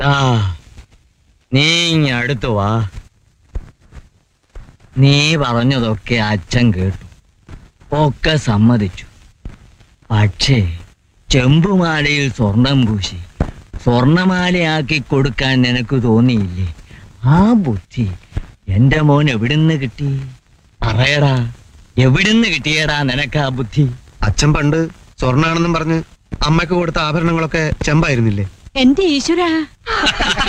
ആ നീ ഇങ്ങ് അടുത്ത് വാ. നീ പറഞ്ഞതൊക്കെ അച്ഛൻ കേട്ടു, ഒക്കെ സമ്മതിച്ചു. പക്ഷേ ചെമ്പുമാലയിൽ സ്വർണം പൂശി സ്വർണമാലയാക്കി കൊടുക്കാൻ നിനക്ക് തോന്നിയില്ലേ? ആ ബുദ്ധി എന്റെ മോൻ എവിടുന്ന് കിട്ടി? പറയടാ, എവിടുന്ന് കിട്ടിയടാ നിനക്ക് ആ ബുദ്ധി? അച്ഛൻ പണ്ട് സ്വർണ്ണാണെന്നും പറഞ്ഞ് അമ്മയ്ക്ക് കൊടുത്ത ആഭരണങ്ങളൊക്കെ ചെമ്പായിരുന്നില്ലേ? എന്റെ ഈശ്വരാ,